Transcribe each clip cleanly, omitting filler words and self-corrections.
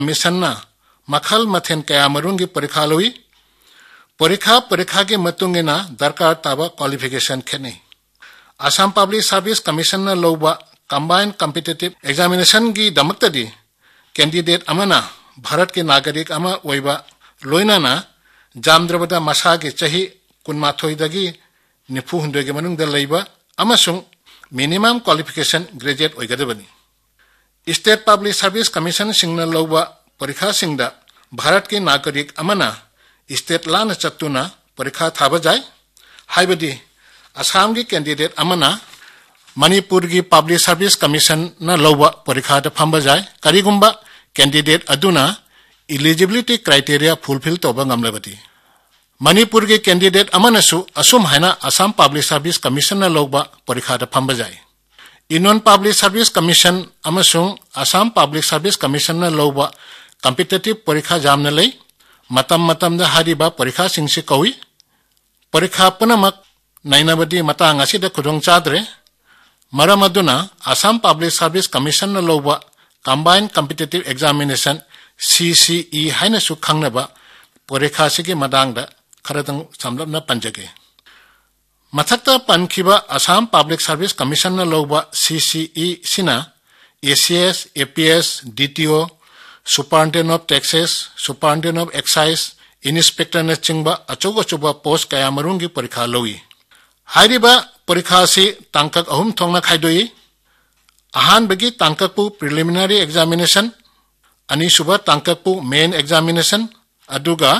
मिशनना मखल मथेन कया मरुंगी परीक्षा लोई परीक्षा के मतुंगेना दरकार ताबा क्वालिफिकेशन खेने असम पब्लिक सर्विस कमीशन न लोबा कंबाइंड कॉम्पिटिटिव एग्जामिनेशन की दमक्तदी कैंडिडेट अमना भारत के नागरिक अमा ओइबा लोइनाना जामद्रबदा मसा के चही कुनमाथोइदगी निफु हुंदोगे मनुंगदा लैबा अमसुंग minimum qualification graduate ओइगदबनी state public service commission सिंगना लोबा परीक्षा सिंगदा भारत के नागरिक अमना स्टेट लाना चत्तुना परीक्षा थाबा जाय हाइबदी असम की कैंडिडेट अमना मणिपुर की पब्लिक सर्विस कमीशन न लौबा परीक्षा फंबा जाय करिगुंबा कैंडिडेट अदुना इलिजिबिलिटी क्राइटेरिया फुलफिल तोबा ngamlabadi मणिपुर के कैंडिडेट अमनसु असुम हैना असम पब्लिक सर्विस कमीशन न लौबा परीक्षा फंबा जाय union public service commission अमसुंग Assam public service commission न लौबा कॉम्पिटिटिव परीक्षा जामना लै मतम दा हारिबा परीक्षा सिंगसे कौई परीक्षा पुनमक नाइनाबदी मतांग असिदा खुदोंग चाद्रे मरम अदुना असम पब्लिक सर्विस कमीशन न लौबा कंबाइंड कॉम्पिटिटिव एग्जामिनेशन CCE हाइनसु खंगनबा परीक्षा सिगे मदांगदा खरदंग समलबना पंजगे मथक्ता पनखिबा असम पब्लिक सर्विस कमीशन न लौबा CCE Cina ACS APS DTO superintendent of taxes superintendent of excise inspector न चिंगबा अचौबा पोस्ट कया मरुंगी परीक्षा लोई हाइरिबा परीक्षा से तांकक अहुम थोंगना खाइदोई अहानबगी तांककपु preliminary examination अनिसुबा तांककपु main examination अदुगा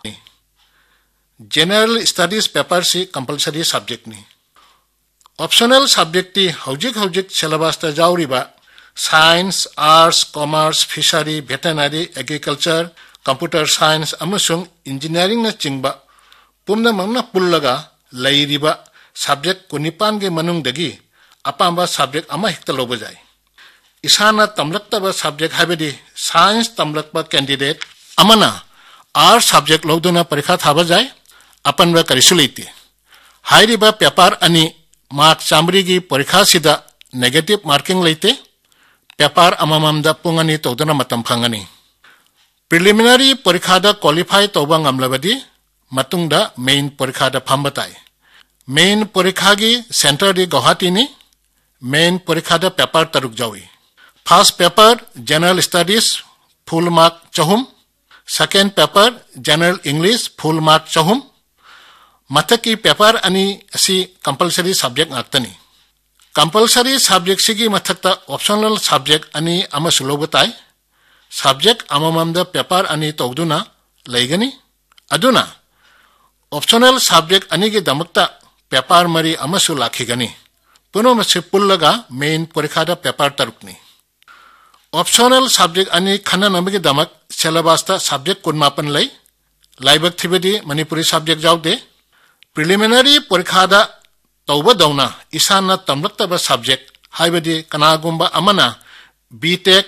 general studies paper से कंपलसरी सब्जेक्ट नि ऑप्शनल सब्जेक्ट ती हौजिक सिलेबस ता जाउरिबा science arts commerce fishery veterinary agriculture computer science अमसुंग engineering न चिंगबा पुमनमंगना पुल्लगा लैरिबा सब्जेक्ट कुनिपान के मनुंगदगी अपांबा सब्जेक्ट अमा हेक्ता लोबा जाय इसाना तमलक्तबा सब्जेक्ट हाइबदी साइंस तमलक्बा कैंडिडेट अमना आर्ट्स सब्जेक्ट लोदुना परीक्षा थाबा जाय अपनबा करिसु लेते हाइरिबा पेपर अनि मार्क चामरी की परीक्षा सिदा नेगेटिव मार्किंग लेते पेपर अमममदा पुंगनी तोदना मतम फंगनी प्रिलिमिनरी परीक्षा दा क्वालिफाई तोबा ngamlabadi matungda main परीक्षा दा फंबताय मेन परीक्षा की सेंटर दी गुवाहाटी नि मेन परीक्षा दा paper तरुक Xavi first paper general studies full mark चहुम second paper general English full mark चहुम मथकी paper अनि असि compulsory subject ngakतनी compulsory subject सिगी मथक्ता optional subject अनि अमसु लोबताय सब्जेक्ट अमममदा पेपर अनि तौदुना लैगनी अदुना ऑप्शनल सब्जेक्ट अनि के दमक्ता पेपर मरी अमसु लाखिगनी पुनमसे पुल्लगा मेन परीक्षा पेपर तरुकनी ऑप्शनल सब्जेक्ट अनि खना नमगे दमक सिलेबस ता सब्जेक्ट कुनमापन लै लाइबक थिबदी मणिपुरी सब्जेक्ट जाउदे प्रिलिमिनरी परीक्षा तौबा दौना इसाना तमलक्तबा सब्जेक्ट हाइबदी कनागुंबा अमना बीटेक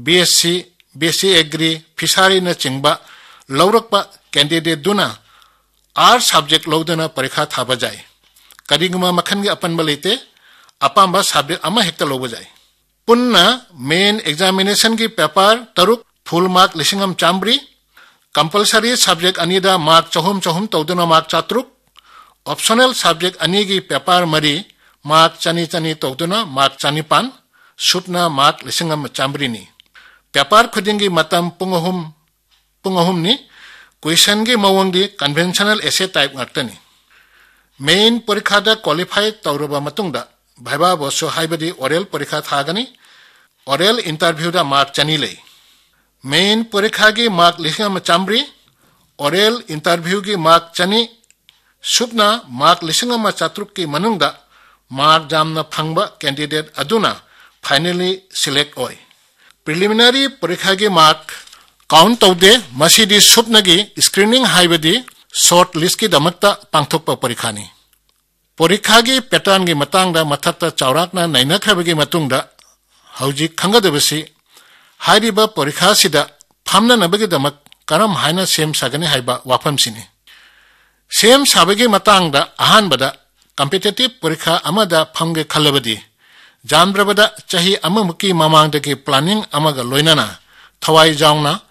BSc एग्री फिशरी न चिंगबा लौरकबा कैंडिडेट दुना आर सब्जेक्ट लौदना परीक्षा थाबा जाय करिगुमा मखनगे अपनबा लेते अपांबा सब्जेक्ट अमा हेक्ता लोबा जाय पुन्ना मेन एग्जामिनेशन की paper तरुक full mark लिसिंगम Chamari compulsory subject अनिदा mark चहुम तौदना mark चात्रुक optional subject अनि की पेपर मरी मार्क चनी तौदना मार्क चनिपान सुपना मार्क लिसिंगम चामरीनी पेपर खुदिंगी मतम पुंगहुम नि क्वेश्चन की मवंगी कन्वेंशनल एसे टाइप ngakतनी मेन परीक्षा दा क्वालिफाई तौरबा मतुंगदा भाइबा बसो हाइबदी ओरल परीक्षा थागनी ओरल इंटरव्यू दा मार्क चनी लै मेन परीक्षा की मार्क लिसिंगम चामरी ओरल इंटरव्यू की मार्क चनी सुपना मार्क लिसिंगम चात्रुक की मनुंगदा मार्क जामना फंगबा कैंडिडेट अदुना फाइनली सिलेक्ट ओय प्रिलिमिनरी परीक्षा की मार्क काउंट तौदे मसीदी सुपनगी स्क्रीनिंग हाइबदी शॉर्ट लिस्ट की दमकता पांगथोकपा परीक्षानी परीक्षा की पैटर्न की मतंगदा मथक्ता चौराकना नैनखरबगी मतुंगदा हौजी खंगदबसी हाइरिबा परीक्षा सिदा फामना नबगी दमक करम हाइना सेम सागनी हाइबा वाफमसिनी सेम साबगी मतंगदा अहानबदा कॉम्पिटिटिव परीक्षा अमदा फंगे खलबदी जानब्रबदा चाही अममुकी ममांगदगी प्लानिंग अमगा लोइनाना थवाई जाउना